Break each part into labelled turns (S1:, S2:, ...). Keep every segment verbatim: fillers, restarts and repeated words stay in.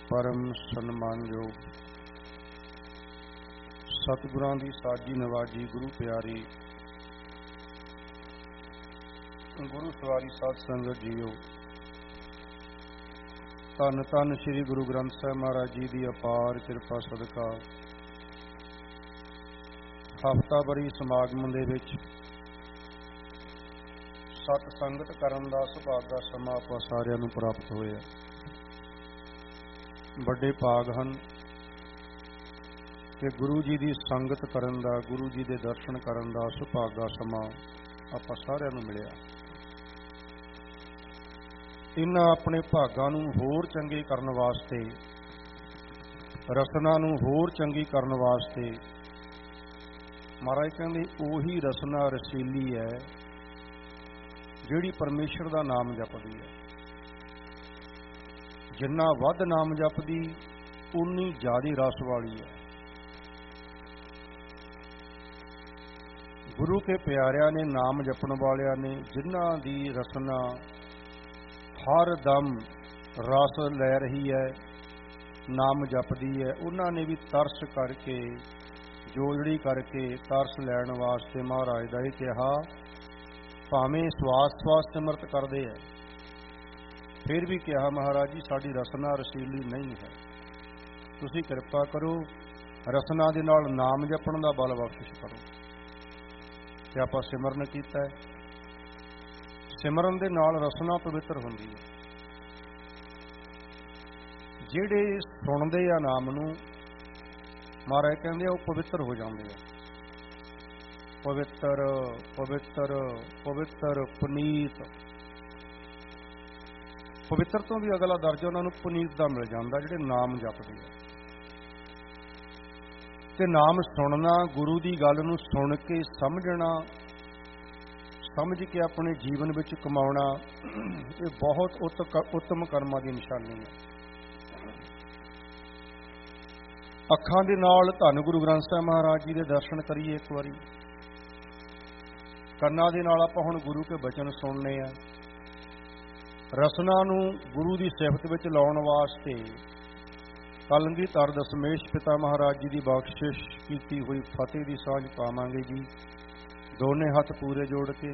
S1: परम सन्मानयोग सतगुरां दी साजी नवाजी गुरु प्यारी गुरु सवारी साध संगत जीओ, धन धन श्री गुरु ग्रंथ साहिब महाराज जी की अपार किरपा सदका हफ्तावारी समागम दे विच सत संगत करन दा सुभागा समा आपां सारिआं नूं प्राप्त होया। बड़े भाग हैं कि गुरु जी की संगत करन दा, गुरु जी के दर्शन करन दा सुभागा समा आपां सारिआं नूं मिलिआ। इन्हां अपने भागां नूं होर चंगे करन वास्ते, रसना नूं होर चंगी करन वास्ते महाराज कहंदे ओही रसना रसीली है जिहड़ी परमेश्वर दा नाम जपदी है। जिन्ना वध नाम जपदी उन्नी ज्यादा रस वाली है। गुरु के प्यारिਆਂ ने, नाम जपण वालिਆਂ ने, जिन्हां दी रसना हर दम रस लै रही है, नाम जपदी है, उन्हां ने भी तरस करके जोड़ड़ी करके तरस लैण वास्ते महाराज दा इह कहा, भावें सवास सवास सिमरत करदे है फिर भी कहा महाराज जी साड़ी रसना रसीली नहीं है, तुसी कृपा करो रसना दे नाल नाम जपण दा बल बख्शिश करो। ते आपां सिमरन कीता है, सिमरन दे नाल रसना पवित्र हुंदी है। जिहड़े सुणदे आ नाम नूं महाराज कहंदे ओ पवित्र हो जांदे आ। पवित्र पवित्र पवित्र पुनीत, पवित्र तो भी अगला दर्जा उन्होंने पुनीत का मिल जाता जिहड़े नाम जपदे आ। ते नाम सुनना, गुरु की गल नूं सुन के समझना, समझ के अपने जीवन विच कमाउणा, ये बहुत उत्तम कर्मां की निशानी है। अखां दे नाल धन गुरु ग्रंथ साहिब महाराज जी के दर्शन करिए एक बारी, कन्नां दे नाल आपां हुण गुरु के बचन सुनने आ। रसना नूं गुरु की सिफत विच लाउण वास्ते कलगीधर दशमेश पिता महाराज जी की बख्शिश की हुई फतेह की सांझ पावांगे जी। दोने हथ पूरे जोड़ के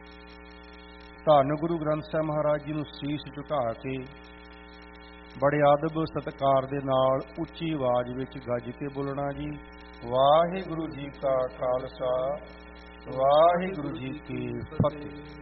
S1: धन गुरु ग्रंथ साहिब महाराज जी नूं सीस झुका के बड़े अदब सत्कार दे नाल उच्ची आवाज विच गज के बोलना जी, वाहिगुरु जी का खालसा वाहिगुरु जी की फतेह।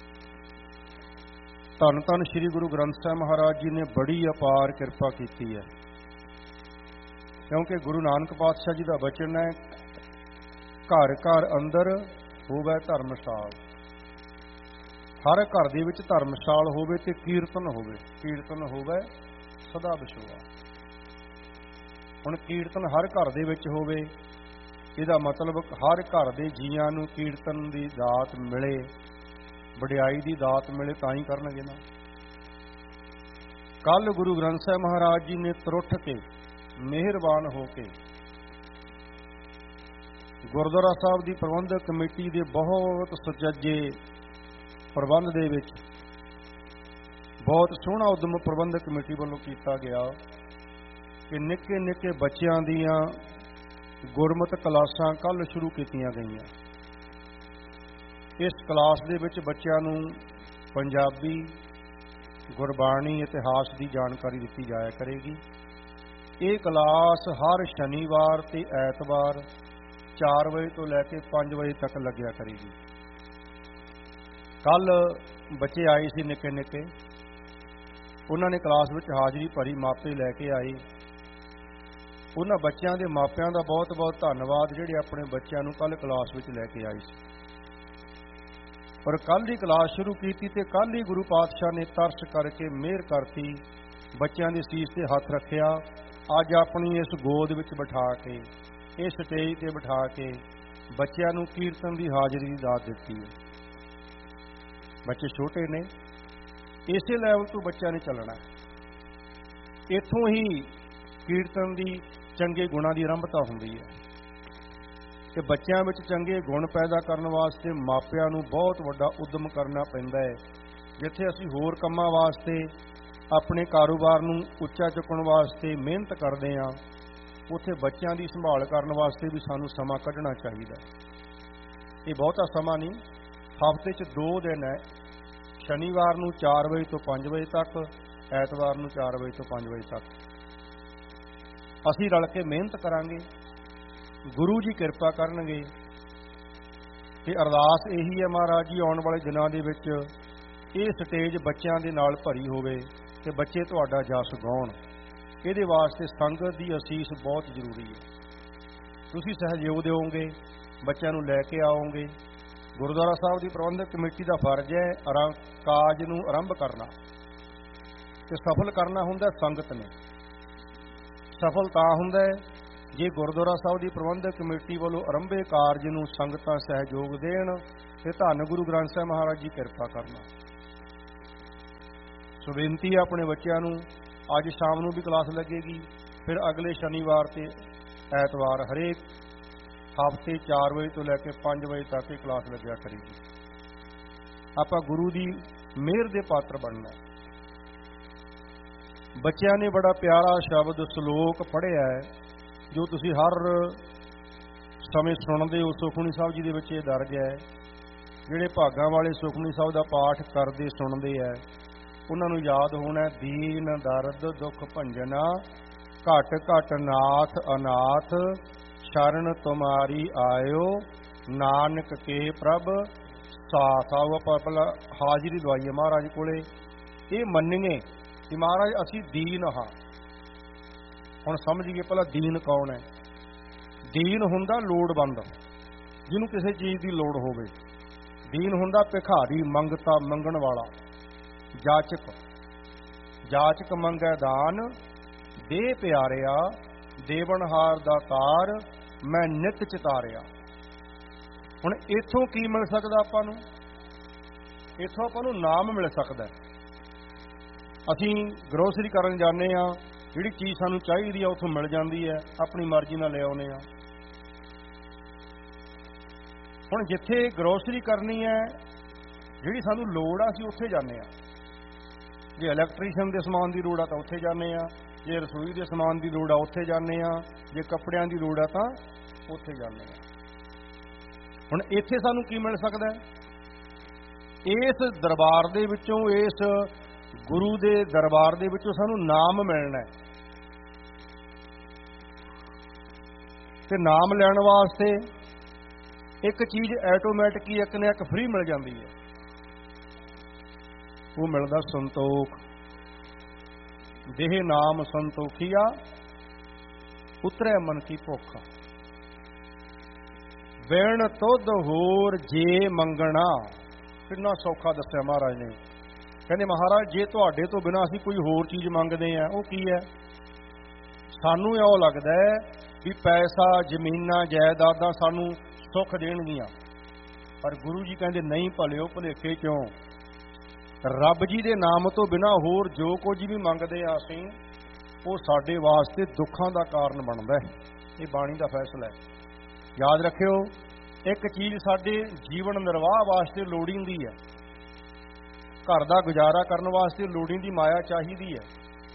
S1: धन धन श्री गुरु ग्रंथ साहिब महाराज जी ने बड़ी अपार कृपा की है, क्योंकि गुरु नानक पातशाह जी का वचन है, घर घर अंदर होवे धर्मशाल। हर घर दे विच धर्मशाल होवे ते कीर्तन होवे, कीर्तन होवे सदा विश्वास। हुण कीर्तन हर घर दे विच होवे, इहदा मतलब हर घर दे जीआं नूं कीर्तन दी दात मिले, वडियाई की दात मिले तां ही करनगे ना। कल गुरु ग्रंथ साहिब महाराज जी ने त्रुठ के मेहरबान होके गुरुद्वारा साहब की प्रबंधक कमेटी के बहुत सुचज्जे प्रबंध दे विच बहुत सोहना उद्यम प्रबंधक कमेटी वालों किया गया कि निक्के निक्के बच्चों दीआं गुरमत क्लासां कल शुरू कीतियां गईयां। इस क्लास दे विच बच्चों नूं पंजाबी, गुरबाणी, इतिहास की जानकारी दी जाया करेगी। ये क्लास हर शनिवार ते ऐतवार चार बजे तो लैके पाँच बजे तक लग्या करेगी। कल बच्चे आए सी निक्के निक्के, उन्होंने क्लास विच हाज़री भरी, मापे लैके आए। उन्हां बच्चों के मापिਆਂ का बहुत बहुत धन्नवाद जिहड़े अपने बच्चों नूं कल क्लास विच लैके आए सी। और कल ही क्लास शुरू की तो कल ही गुरु पातशाह ने तरस करके मेहर करती, बच्चों की सीस से हथ रखिया। अज अपनी इस गोद विच बिठा के, इस स्टेज पर बिठा के बच्चों नूं कीर्तन की हाज़री की दात दी है। बच्चे छोटे ने, इसे लैवल तो बच्चों ने चलना। इत्थों ही कीर्तन की चंगे गुणों की आरंभता होंदी है कि बच्चों में चंगे गुण पैदा करने वास्ते मापिਆਂ ਨੂੰ बहुत वड्डा उद्यम करना पैंदा है। जिथे असीं होर कम्मां वास्ते ਆਪਣੇ ਕਾਰੋਬਾਰ ਨੂੰ ਉੱਚਾ ਚੁੱਕਣ ਵਾਸਤੇ ਮਿਹਨਤ ਕਰਦੇ ਹਾਂ, ਉੱਥੇ ਬੱਚਿਆਂ ਦੀ ਸੰਭਾਲ ਕਰਨ ਵਾਸਤੇ ਵੀ ਸਾਨੂੰ ਸਮਾਂ ਕੱਢਣਾ ਚਾਹੀਦਾ। ਇਹ ਬਹੁਤਾ ਸਮਾਂ ਨਹੀਂ, ਹਫ਼ਤੇ 'ਚ ਦੋ ਦਿਨ ਹੈ, ਸ਼ਨੀਵਾਰ ਨੂੰ ਚਾਰ ਵਜੇ ਤੋਂ ਪੰਜ ਵਜੇ ਤੱਕ, ਐਤਵਾਰ ਨੂੰ ਚਾਰ ਵਜੇ ਤੋਂ ਪੰਜ ਵਜੇ ਤੱਕ। ਅਸੀਂ ਰਲ ਕੇ ਮਿਹਨਤ ਕਰਾਂਗੇ, ਗੁਰੂ ਜੀ ਕਿਰਪਾ ਕਰਨਗੇ। ਤੇ ਅਰਦਾਸ ਇਹੀ ਹੈ ਮਹਾਰਾਜ ਜੀ, ਆਉਣ ਵਾਲੇ ਦਿਨਾਂ ਦੇ ਵਿੱਚ ਇਹ ਸਟੇਜ ਬੱਚਿਆਂ ਦੇ ਨਾਲ ਭਰੀ ਹੋਵੇ ਤੇ ਬੱਚੇ ਤੁਹਾਡਾ ਜਸ ਗਾਉਣ। ਇਹਦੇ ਵਾਸਤੇ ਸੰਗਤ ਦੀ ਅਸੀਸ ਬਹੁਤ ਜ਼ਰੂਰੀ ਹੈ। ਤੁਸੀਂ ਸਹਿਯੋਗ ਦਿਓਗੇ, ਬੱਚਿਆਂ ਨੂੰ ਲੈ ਕੇ ਆਓਗੇ। ਗੁਰਦੁਆਰਾ ਸਾਹਿਬ ਦੀ ਪ੍ਰਬੰਧਕ ਕਮੇਟੀ ਦਾ ਫਰਜ਼ ਹੈ ਕਾਜ ਨੂੰ ਆਰੰਭ ਕਰਨਾ, ਤੇ ਸਫਲ ਕਰਨਾ ਹੁੰਦਾ ਸੰਗਤ ਨੇ। ਸਫਲ ਤਾਂ ਹੁੰਦਾ ਹੈ ਜੇ ਗੁਰਦੁਆਰਾ ਸਾਹਿਬ ਦੀ ਪ੍ਰਬੰਧਕ ਕਮੇਟੀ ਵੱਲੋਂ ਆਰੰਭੇ ਕਾਰਜ ਨੂੰ ਸੰਗਤਾਂ ਸਹਿਯੋਗ ਦੇਣ ਤੇ ਧੰਨ ਗੁਰੂ ਗ੍ਰੰਥ ਸਾਹਿਬ ਮਹਾਰਾਜ ਜੀ ਕਿਰਪਾ ਕਰਨਾ। ਸੋ ਬੇਨਤੀ ਹੈ ਆਪਣੇ ਬੱਚਿਆਂ ਨੂੰ, ਅੱਜ ਸ਼ਾਮ ਨੂੰ ਵੀ ਕਲਾਸ ਲੱਗੇਗੀ, ਫਿਰ ਅਗਲੇ ਸ਼ਨੀਵਾਰ ਤੇ ਐਤਵਾਰ ਹਰੇਕ ਹਫ਼ਤੇ ਚਾਰ ਵਜੇ ਤੋਂ ਲੈ ਕੇ ਪੰਜ ਵਜੇ ਤੱਕ ਇਹ ਕਲਾਸ ਲੱਗਿਆ ਕਰੇਗੀ। ਆਪਾਂ ਗੁਰੂ ਦੀ ਮਿਹਰ ਦੇ ਪਾਤਰ ਬਣਨਾ। ਬੱਚਿਆਂ ਨੇ ਬੜਾ ਪਿਆਰਾ ਸ਼ਬਦ ਸ਼ਲੋਕ ਪੜ੍ਹਿਆ ਹੈ, ਜੋ ਤੁਸੀਂ ਹਰ ਸਮੇਂ ਸੁਣਦੇ ਹੋ। ਸੁਖਮਨੀ ਸਾਹਿਬ ਜੀ ਦੇ ਵਿੱਚ ਇਹ ਦਰਜ ਹੈ। ਜਿਹੜੇ ਭਾਗਾਂ ਵਾਲੇ ਸੁਖਮਨੀ ਸਾਹਿਬ ਦਾ ਪਾਠ ਕਰਦੇ ਸੁਣਦੇ ਹੈ, ਉਹਨਾਂ ਨੂੰ ਯਾਦ ਹੋਣਾ, ਦੀਨ ਦਰਦ ਦੁੱਖ ਭੰਜਨਾ, ਘਟ ਘਟ ਨਾਥ ਅਨਾਥ, ਸ਼ਰਨ ਤੁਮਾਰੀ ਆਇਓ, ਨਾਨਕ ਕੇ ਪ੍ਰਭ ਸਾਥ। ਆਓ ਆਪਾਂ ਪਹਿਲਾਂ ਹਾਜ਼ਰੀ ਦਵਾਈਏ ਮਹਾਰਾਜ ਕੋਲੇ, ਇਹ ਮੰਨੀਏ ਕਿ ਮਹਾਰਾਜ ਅਸੀਂ ਦੀਨ ਹਾਂ। ਹੁਣ ਸਮਝੀਏ ਪਹਿਲਾਂ ਦੀਨ ਕੌਣ ਹੈ। ਦੀਨ ਹੁੰਦਾ ਲੋੜਵੰਦ, ਜਿਹਨੂੰ ਕਿਸੇ ਚੀਜ਼ ਦੀ ਲੋੜ ਹੋਵੇ। ਦੀਨ ਹੁੰਦਾ ਭਿਖਾਰੀ, ਮੰਗਤਾ ਮੰਗਣ ਵਾਲਾ। ਜਾਚਕ, ਜਾਚਕ ਮੰਗੈ ਦਾਨ, ਦੇ ਪਿਆਰਿਆ, ਦੇਵਨਹਾਰ ਦਾ ਤਾਰ, ਮੈਂ ਨਿਤ ਚਿਤਾਰਿਆ। ਹੁਣ ਇੱਥੋਂ ਕੀ ਮਿਲ ਸਕਦਾ ਆਪਾਂ ਨੂੰ? ਇੱਥੋਂ ਆਪਾਂ ਨੂੰ ਨਾਮ ਮਿਲ ਸਕਦਾ। ਅਸੀਂ ਗਰੋਸਰੀ ਕਰਨ ਜਾਂਦੇ ਹਾਂ, ਜਿਹੜੀ ਚੀਜ਼ ਸਾਨੂੰ ਚਾਹੀਦੀ ਆ ਉੱਥੋਂ ਮਿਲ ਜਾਂਦੀ ਹੈ, ਆਪਣੀ ਮਰਜ਼ੀ ਨਾਲ ਲੈ ਆਉਂਦੇ ਹਾਂ। ਹੁਣ ਜਿੱਥੇ ਗਰੋਸਰੀ ਕਰਨੀ ਹੈ, ਜਿਹੜੀ ਸਾਨੂੰ ਲੋੜ ਆ, ਅਸੀਂ ਉੱਥੇ ਜਾਂਦੇ ਹਾਂ। ਜੇ ਇਲੈਕਟ੍ਰੀਸ਼ੀਅਨ ਦੇ ਸਮਾਨ ਦੀ ਲੋੜ ਆ ਤਾਂ ਉੱਥੇ ਜਾਂਦੇ ਹਾਂ, ਜੇ ਰਸੋਈ ਦੇ ਸਮਾਨ ਦੀ ਲੋੜ ਆ ਉੱਥੇ ਜਾਂਦੇ ਹਾਂ, ਜੇ ਕੱਪੜਿਆਂ ਦੀ ਲੋੜ ਆ ਤਾਂ ਉੱਥੇ ਜਾਂਦੇ ਹਾਂ। ਹੁਣ ਇੱਥੇ ਸਾਨੂੰ ਕੀ ਮਿਲ ਸਕਦਾ? ਇਸ ਦਰਬਾਰ ਦੇ ਵਿੱਚੋਂ, ਇਸ ਗੁਰੂ ਦੇ ਦਰਬਾਰ ਦੇ ਵਿੱਚੋਂ ਸਾਨੂੰ ਨਾਮ ਮਿਲਣਾ ਹੈ। ਤੇ ਨਾਮ ਲੈਣ ਵਾਸਤੇ ਇੱਕ ਚੀਜ਼ ਆਟੋਮੈਟਿਕ ਹੀ ਇੱਕ ਨੇ ਇੱਕ ਫ੍ਰੀ ਮਿਲ ਜਾਂਦੀ ਹੈ। ਉਹ ਮਿਲਦਾ ਸੰਤੋਖ। ਦੇਹ ਨਾਮ ਸੰਤੋਖੀਆ, ਉਤਰੈ ਮਨ ਕੀ ਭੁੱਖ। ਵੇਣ ਤੁਧ ਹੋਰ ਜੇ ਮੰਗਣਾ। ਕਿੰਨਾ ਸੌਖਾ ਦੱਸਿਆ ਮਹਾਰਾਜ ਨੇ। ਕਹਿੰਦੇ ਮਹਾਰਾਜ ਜੇ ਤੁਹਾਡੇ ਤੋਂ ਬਿਨਾਂ ਅਸੀਂ ਕੋਈ ਹੋਰ ਚੀਜ਼ ਮੰਗਦੇ ਹਾਂ, ਉਹ ਕੀ ਹੈ? ਸਾਨੂੰ ਇਉਂ ਲੱਗਦਾ ਹੈ ਵੀ ਪੈਸਾ, ਜ਼ਮੀਨਾਂ, ਜਾਇਦਾਦਾਂ ਸਾਨੂੰ ਸੁੱਖ ਦੇਣਗੀਆਂ, ਪਰ ਗੁਰੂ ਜੀ ਕਹਿੰਦੇ ਨਹੀਂ ਭਲਿਓ ਭੁਲੇਖੇ ਕਿਉਂ। ਰੱਬ ਜੀ ਦੇ ਨਾਮ ਤੋਂ ਬਿਨਾਂ ਹੋਰ ਜੋ ਕੁਝ ਵੀ ਮੰਗਦੇ ਹਾਂ ਅਸੀਂ, ਉਹ ਸਾਡੇ ਵਾਸਤੇ ਦੁੱਖਾਂ ਦਾ ਕਾਰਨ ਬਣਦਾ ਹੈ। ਇਹ ਬਾਣੀ ਦਾ ਫੈਸਲਾ ਹੈ। ਯਾਦ ਰੱਖਿਓ, ਇੱਕ ਚੀਜ਼ ਸਾਡੇ ਜੀਵਨ ਨਿਰਵਾਹ ਵਾਸਤੇ ਲੋੜੀਂਦੀ ਹੈ। ਘਰ ਦਾ ਗੁਜ਼ਾਰਾ ਕਰਨ ਵਾਸਤੇ ਲੋੜੀਂਦੀ ਮਾਇਆ ਚਾਹੀਦੀ ਹੈ।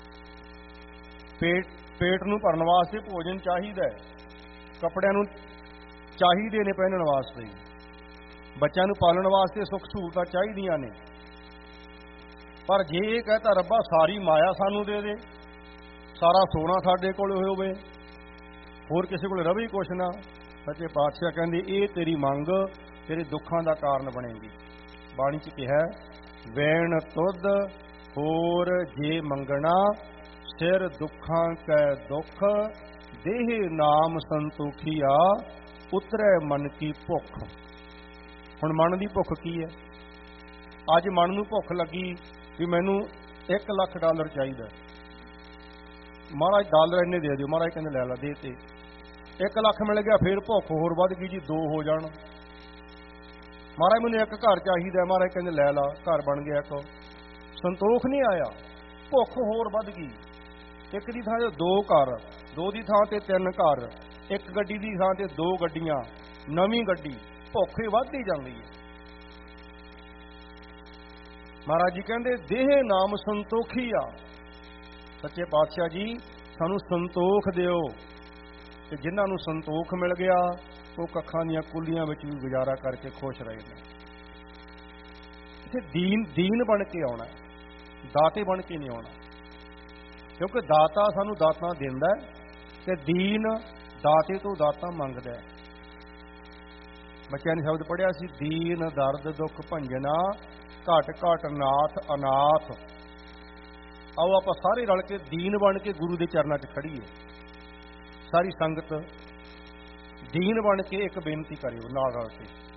S1: ਪੇਟ ਪੇਟ ਨੂੰ ਭਰਨ ਵਾਸਤੇ ਭੋਜਨ ਚਾਹੀਦਾ ਹੈ। ਕੱਪੜਿਆਂ ਨੂੰ ਚਾਹੀਦੇ ਨੇ ਪਹਿਨਣ ਵਾਸਤੇ। ਬੱਚਿਆਂ ਨੂੰ ਪਾਲਣ ਵਾਸਤੇ ਸੁੱਖ ਸਹੂਲਤਾਂ ਚਾਹੀਦੀਆਂ ਨੇ। ਪਰ ਜੇ ਇਹ ਕਹਤਾ ਰੱਬਾ ਸਾਰੀ ਮਾਇਆ ਸਾਨੂੰ ਦੇ ਦੇ, ਸਾਰਾ ਸੋਨਾ ਸਾਡੇ ਕੋਲ ਹੋਵੇ, ਹੋਰ ਕਿਸੇ ਕੋਲ ਰਵੇ ਕੁਛ ਨਾ, ਸੱਚੇ ਪਾਤਸ਼ਾਹ ਕਹਿੰਦੇ ਇਹ ਤੇਰੀ ਮੰਗ ਤੇਰੇ ਦੁੱਖਾਂ ਦਾ ਕਾਰਨ ਬਣੇਗੀ। ਬਾਣੀ 'ਚ ਕਿਹਾ, ਵੈਣ ਤੁਧ ਹੋਰ ਜੇ ਮੰਗਣਾ, ਸਿਰ ਦੁੱਖਾਂ ਕੈ ਦੁੱਖ, ਦੇਹ ਨਾਮ ਸੰਤੋਖੀਆ, ਉਤਰੈ ਮਨ ਕੀ ਭੁੱਖ। ਹੁਣ ਮਨ ਦੀ ਭੁੱਖ ਕੀ ਹੈ? ਅੱਜ ਮਨ ਨੂੰ ਭੁੱਖ ਲੱਗੀ ਵੀ ਮੈਨੂੰ ਇੱਕ ਲੱਖ ਡਾਲਰ ਚਾਹੀਦਾ। ਮਹਾਰਾਜ ਡਾਲਰ ਇੰਨੇ ਦੇ ਦਿਓ। ਮਹਾਰਾਜ ਕਹਿੰਦੇ ਲੈ ਲਾ, ਦੇ ਤੇ ਇੱਕ ਲੱਖ ਮਿਲ ਗਿਆ। ਫਿਰ ਭੁੱਖ ਹੋਰ ਵੱਧ ਗਈ ਜੀ, ਦੋ ਹੋ ਜਾਣ। ਮਹਾਰਾਜ ਮੈਨੂੰ ਇੱਕ ਘਰ ਚਾਹੀਦਾ। ਮਹਾਰਾਜ ਕਹਿੰਦੇ ਲੈ ਲਾ, ਘਰ ਬਣ ਗਿਆ ਇੱਕ। ਸੰਤੋਖ ਨਹੀਂ ਆਇਆ, ਭੁੱਖ ਹੋਰ ਵੱਧ ਗਈ। ਇੱਕ ਦੀ ਥਾਂ ਤੇ ਦੋ ਘਰ, ਦੋ ਦੀ ਥਾਂ ਤੇ ਤਿੰਨ ਘਰ, ਇੱਕ ਗੱਡੀ ਦੀ ਥਾਂ ਤੇ ਦੋ ਗੱਡੀਆਂ, ਨਵੀਂ ਗੱਡੀ। ਭੁੱਖ ਹੀ ਵੱਧਦੀ ਜਾਂਦੀ ਹੈ। ਮਹਾਰਾਜ ਜੀ ਕਹਿੰਦੇ ਦੇਹ ਨਾਮ ਸੰਤੋਖੀ ਆ। ਸੱਚੇ ਪਾਤਸ਼ਾਹ ਜੀ ਸਾਨੂੰ ਸੰਤੋਖ ਦਿਓ, ਤੇ ਜਿਨ੍ਹਾਂ ਨੂੰ ਸੰਤੋਖ ਮਿਲ ਗਿਆ ਉਹ ਕੱਖਾਂ ਦੀਆਂ ਕੁੱਲੀਆਂ ਵਿੱਚ ਵੀ ਗੁਜ਼ਾਰਾ ਕਰਕੇ ਖੁਸ਼ ਰਹੇ ਨੇ। ਇੱਥੇ ਦੀਨ ਦੀਨ ਬਣ ਕੇ ਆਉਣਾ, ਦਾਤੇ ਬਣ ਕੇ ਨਹੀਂ ਆਉਣਾ, ਕਿਉਂਕਿ ਦਾਤਾ ਸਾਨੂੰ ਦਾਤਾਂ ਦਿੰਦਾ ਤੇ ਦੀਨ ਦਾਤੇ ਤੋਂ ਦਾਤਾਂ ਮੰਗਦਾ। ਬੱਚਿਆਂ ਨੇ ਸ਼ਬਦ ਪੜ੍ਹਿਆ ਸੀ, ਦੀਨ ਦਰਦ ਦੁੱਖ ਭੰਜਨਾ ਘਟ ਘਟ ਨਾਥ ਅਨਾਥ। ਆਓ ਆਪਾਂ ਸਾਰੇ ਰਲ ਕੇ ਦੀਨ ਬਣ ਕੇ ਗੁਰੂ ਦੇ ਚਰਨਾਂ 'ਚ ਖੜੀਏ। ਸਾਰੀ ਸੰਗਤ ਦੀਨ ਬਣ ਕੇ ਇੱਕ ਬੇਨਤੀ ਕਰਿਓ ਨਾਲ ਰਲ ਕੇ।